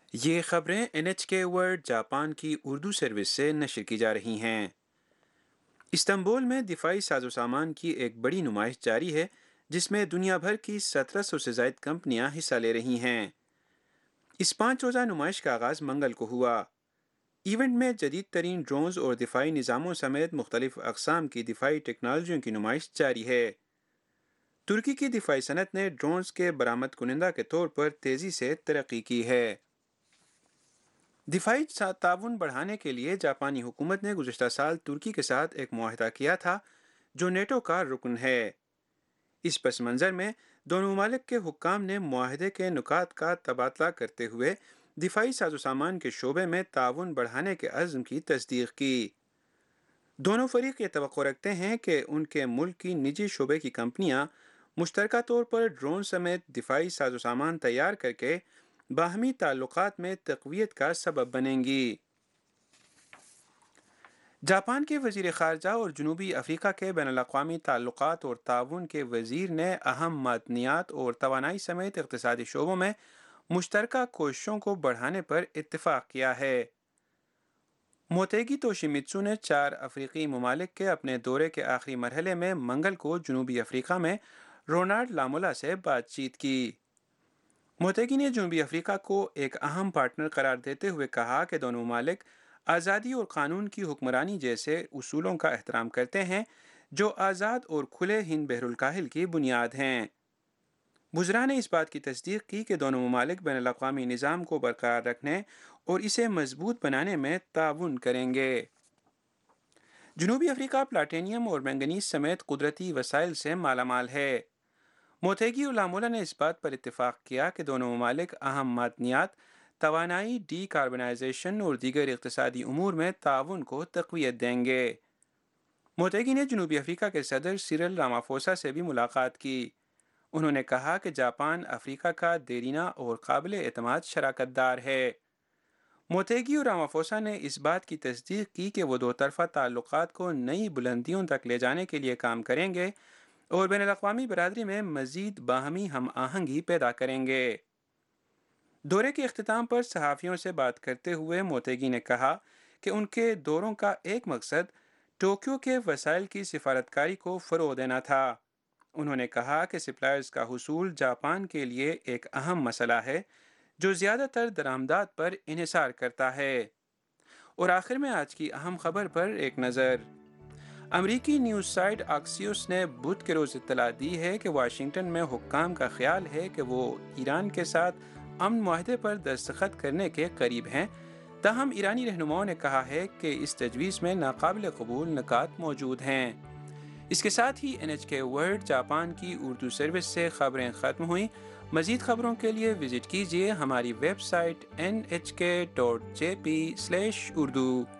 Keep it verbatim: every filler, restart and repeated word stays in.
یہ خبریں N H کے ورلڈ جاپان کی اردو سروس سے نشر کی جا رہی ہیں۔ استنبول میں دفاعی ساز و سامان کی ایک بڑی نمائش جاری ہے جس میں دنیا بھر کی سترہ سو سے زائد کمپنیاں حصہ لے رہی ہیں۔ اس پانچ روزہ نمائش کا آغاز منگل کو ہوا۔ ایونٹ میں جدید ترین ڈرونز اور دفاعی نظاموں سمیت مختلف اقسام کی دفاعی ٹیکنالوجیوں کی نمائش جاری ہے۔ ترکی کی دفاعی صنعت نے ڈرونز کے برآمد کنندہ کے طور پر تیزی سے ترقی کی ہے۔ دفاعی تعاون بڑھانے کے لیے جاپانی حکومت نے گزشتہ سال ترکی کے ساتھ ایک معاہدہ کیا تھا جو نیٹو کا رکن ہے۔ اس پس منظر میں دونوں ممالک کے حکام نے معاہدے کے نکات کا تبادلہ کرتے ہوئے دفاعی ساز و سامان کے شعبے میں تعاون بڑھانے کے عزم کی تصدیق کی۔ دونوں فریق یہ توقع رکھتے ہیں کہ ان کے ملک کی نجی شعبے کی کمپنیاں مشترکہ طور پر ڈرون سمیت دفاعی ساز و سامان تیار کر کے باہمی تعلقات میں تقویت کا سبب بنیں گی۔ جاپان کے وزیر خارجہ اور جنوبی افریقہ کے بین الاقوامی تعلقات اور تعاون کے وزیر نے اہم معدنیات اور توانائی سمیت اقتصادی شعبوں میں مشترکہ کوششوں کو بڑھانے پر اتفاق کیا ہے۔ موتیگی توشیمیتسو نے چار افریقی ممالک کے اپنے دورے کے آخری مرحلے میں منگل کو جنوبی افریقہ میں رونالڈ لامولا سے بات چیت کی۔ موتیگی نے جنوبی افریقہ کو ایک اہم پارٹنر قرار دیتے ہوئے کہا کہ دونوں ممالک آزادی اور قانون کی حکمرانی جیسے اصولوں کا احترام کرتے ہیں جو آزاد اور کھلے ہند بحر الکاہل کی بنیاد ہیں۔ وزراء نے اس بات کی تصدیق کی کہ دونوں ممالک بین الاقوامی نظام کو برقرار رکھنے اور اسے مضبوط بنانے میں تعاون کریں گے۔ جنوبی افریقہ پلاٹینیم اور مینگنیز سمیت قدرتی وسائل سے مالا مال ہے۔ موتیگی اور لامولا نے اس بات پر اتفاق کیا کہ دونوں ممالک اہم معدنیات، توانائی، ڈی کاربنائزیشن اور دیگر اقتصادی امور میں تعاون کو تقویت دیں گے۔ موتیگی نے جنوبی افریقہ کے صدر سیرل رامافوسا سے بھی ملاقات کی۔ انہوں نے کہا کہ جاپان افریقہ کا دیرینہ اور قابل اعتماد شراکت دار ہے۔ موتیگی اور رامافوسا نے اس بات کی تصدیق کی کہ وہ دو طرفہ تعلقات کو نئی بلندیوں تک لے جانے کے لیے کام کریں گے اور بین الاقوامی برادری میں مزید باہمی ہم آہنگی پیدا کریں گے۔ دورے کے اختتام پر صحافیوں سے بات کرتے ہوئے موتیگی نے کہا کہ ان کے دوروں کا ایک مقصد ٹوکیو کے وسائل کی سفارتکاری کو فروغ دینا تھا۔ انہوں نے کہا کہ سپلائرز کا حصول جاپان کے لیے ایک اہم مسئلہ ہے جو زیادہ تر درآمدات پر انحصار کرتا ہے۔ اور آخر میں آج کی اہم خبر پر ایک نظر۔ امریکی نیوز سائٹ آکسیوس نے بدھ کے روز اطلاع دی ہے کہ واشنگٹن میں حکام کا خیال ہے کہ وہ ایران کے ساتھ امن معاہدے پر دستخط کرنے کے قریب ہیں، تاہم ایرانی رہنماؤں نے کہا ہے کہ اس تجویز میں ناقابل قبول نکات موجود ہیں۔ اس کے ساتھ ہی این ایچ کے ورلڈ جاپان کی اردو سروس سے خبریں ختم ہوئیں۔ مزید خبروں کے لیے وزٹ کیجیے ہماری ویب سائٹ این ایچ کے dot J P slash Urdu.